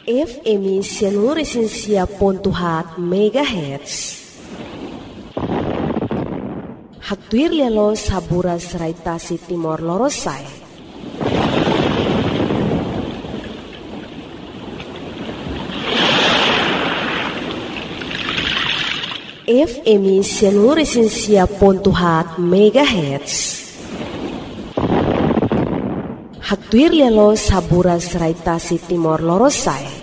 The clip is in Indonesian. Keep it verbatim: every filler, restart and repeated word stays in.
F M cento resensia ponto hat megahertz. Haktuir lelo saburas raitasi Timor Lorosai. F M cento resensia ponto hat megahertz. Haktuir lelo saburas raitasi Timor Lorosai.